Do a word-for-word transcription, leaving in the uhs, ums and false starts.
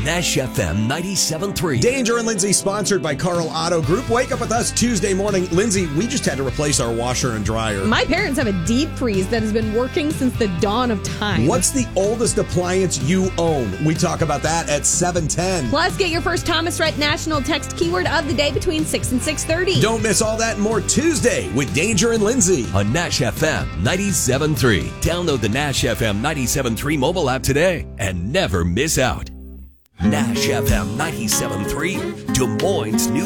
Nash F M ninety-seven point three. Danger and Lindsay, sponsored by Carl Auto Group. Wake up with us Tuesday morning. Lindsay, we just had to replace our washer and dryer. My parents have a deep freeze that has been working since the dawn of time. What's the oldest appliance you own? We talk about that at seven ten. Plus, get your first Thomas Rhett National Text keyword of the day between six and six thirty. Don't miss all that and more Tuesday with Danger and Lindsay on Nash F M ninety-seven point three. Download the Nash F M ninety-seven point three mobile app today and never miss out. Nash F M ninety-seven point three, Des Moines' new